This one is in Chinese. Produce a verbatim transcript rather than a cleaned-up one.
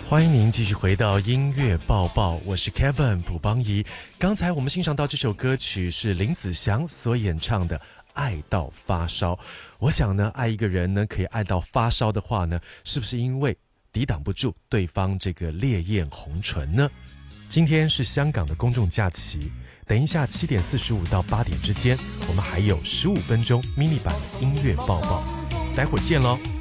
欢迎您继续回到音乐报报，我是 Kevin 卜邦仪。刚才我们欣赏到这首歌曲是林子祥所演唱的《爱到发烧》。我想呢，爱一个人呢，可以爱到发烧的话呢，是不是因为抵挡不住对方这个烈焰红唇呢？今天是香港的公众假期，等一下七点四十五到八点之间，我们还有十五分钟 mini 版的音乐报报，待会儿见咯。